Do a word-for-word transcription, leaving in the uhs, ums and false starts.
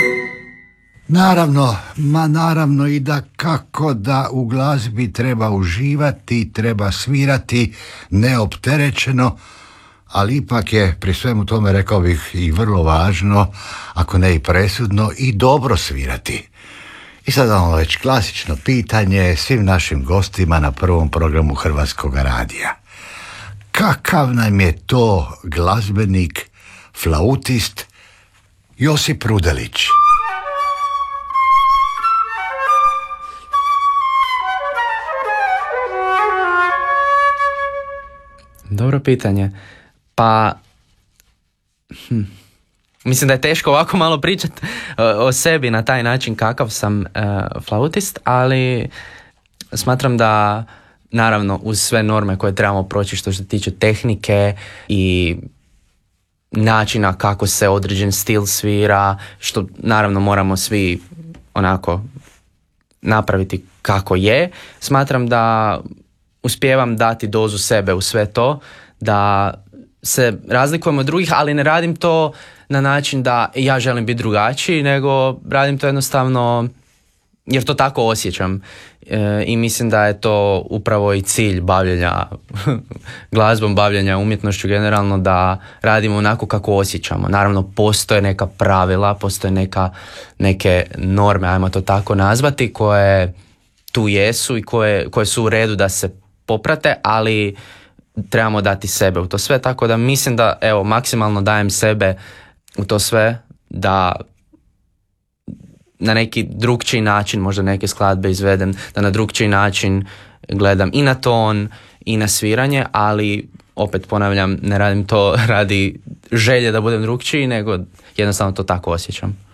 Naravno, ma naravno i da kako da u glazbi treba uživati, treba svirati neopterećeno, ali ipak je pri svemu tome, rekao bih, i vrlo važno, ako ne i presudno, i dobro svirati. I sad ono već klasično pitanje svim našim gostima na prvom programu Hrvatskog radija. Kakav nam je to glazbenik, flautist Josip Rudelić? Dobro pitanje. Pa, hm, mislim da je teško ovako malo pričati o, o sebi na taj način kakav sam uh, flautist, ali smatram da, naravno, uz sve norme koje trebamo proći što se tiče tehnike i načina kako se određen stil svira, što naravno moramo svi onako napraviti kako je, smatram da uspijevam dati dozu sebe u sve to, da se razlikujem od drugih, ali ne radim to na način da ja želim biti drugačiji, nego radim to jednostavno jer to tako osjećam. E, i mislim da je to upravo i cilj bavljenja glazbom, bavljenja umjetnošću generalno, da radimo onako kako osjećamo. Naravno, postoje neka pravila, postoje neka, neke norme, ajmo to tako nazvati, koje tu jesu i koje, koje su u redu da se poprate, ali trebamo dati sebe u to sve, tako da mislim da, evo, maksimalno dajem sebe u to sve, da na neki drugčiji način možda neke skladbe izvedem, da na drugčiji način gledam i na ton i na sviranje, ali opet ponavljam, ne radim to radi želje da budem drugčiji, nego jednostavno to tako osjećam.